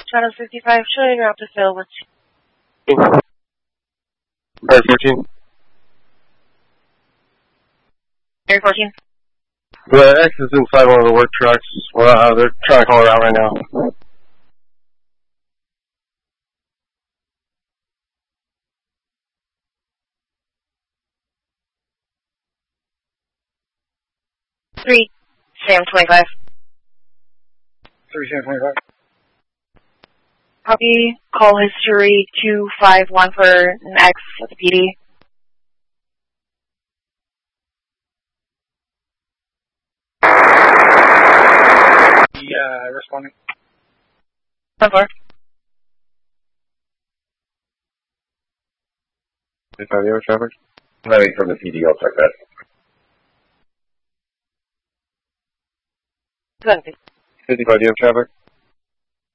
Channel 55, showing up to fill with... Area 14. Area 14. The X is inside one of the work trucks. They're trying to call her out right now. Three, Sam 25. 3 Sam 25. Copy. Call history 251 for an X at the PD. Responding. 1-4. 55 Evo traffic. I'm having from the PD, I'll check that. 20. 55 Evo traffic.